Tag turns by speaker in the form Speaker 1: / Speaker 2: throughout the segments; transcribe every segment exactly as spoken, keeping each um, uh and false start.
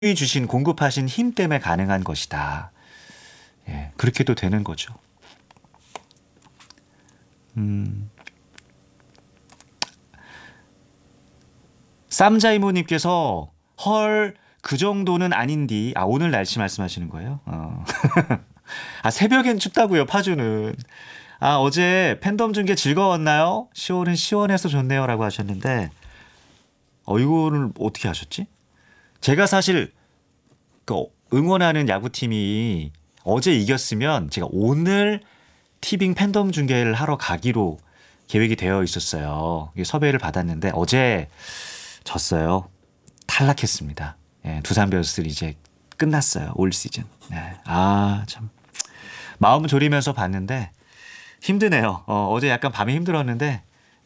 Speaker 1: 주신 공급하신 힘 때문에 가능한 것이다. 예, 그렇게도 되는 거죠. 음. 쌈자이모님께서 헐 그 정도는 아닌디. 아 오늘 날씨 말씀하시는 거예요? 어. 아 새벽엔 춥다고요 파주는. 아 어제 팬덤 중계 즐거웠나요? 시월은 시원해서 좋네요라고 하셨는데 어 이거를 어떻게 하셨지? 제가 사실 그 응원하는 야구팀이 어제 이겼으면 제가 오늘 티빙 팬덤 중계를 하러 가기로 계획이 되어 있었어요. 섭외를 받았는데 어제 졌어요. 탈락했습니다. 예, 두산 베어스들이 이제 끝났어요. 올 시즌. 네. 아, 참. 마음 졸이면서 봤는데 힘드네요. 어, 어제 약간 밤이 힘들었는데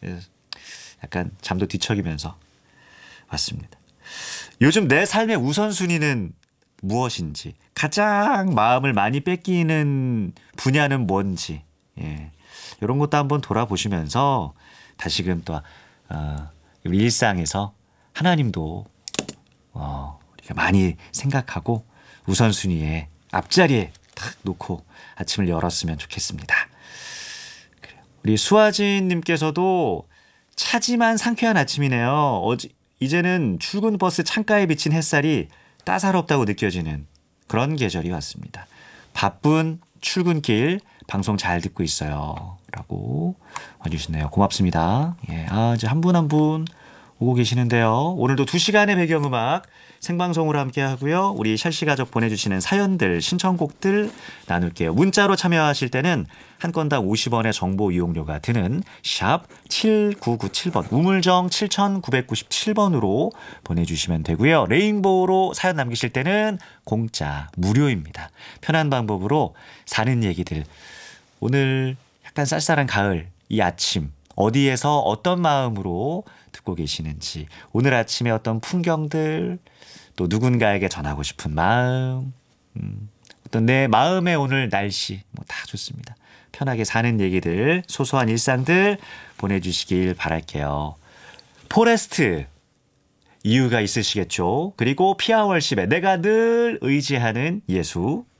Speaker 1: 약간 잠도 뒤척이면서 봤습니다. 요즘 내 삶의 우선순위는 무엇인지, 가장 마음을 많이 뺏기는 분야는 뭔지, 예. 이런 것도 한번 돌아보시면서 다시금 또 어, 일상에서 하나님도 어, 우리가 많이 생각하고 우선순위에 앞자리에 탁 놓고 아침을 열었으면 좋겠습니다. 그래요. 우리 수아진님께서도 차지만 상쾌한 아침이네요. 어제 이제는 출근 버스 창가에 비친 햇살이 따사롭다고 느껴지는 그런 계절이 왔습니다. 바쁜 출근길 방송 잘 듣고 있어요. 라고 와주시네요. 고맙습니다. 예, 아, 이제 한 분 한 분 오고 계시는데요. 오늘도 두 시간의 배경음악 생방송으로 함께 하고요. 우리 샬시 가족 보내주시는 사연들, 신청곡들 나눌게요. 문자로 참여하실 때는 한 건당 오십 원의 정보 이용료가 드는 샵 칠구구칠 번, 우물정 칠구구칠 번으로 보내주시면 되고요. 레인보우로 사연 남기실 때는 공짜, 무료입니다. 편한 방법으로 사는 얘기들. 오늘 약간 쌀쌀한 가을, 이 아침 어디에서 어떤 마음으로 듣고 계시는지, 오늘 아침에 어떤 풍경들, 또 누군가에게 전하고 싶은 마음, 음, 어떤 내 마음의 오늘 날씨, 뭐 다 좋습니다. 편하게 사는 얘기들, 소소한 일상들 보내주시길 바랄게요. 포레스트, 이유가 있으시겠죠. 그리고 피아월십의 내가 늘 의지하는 예수,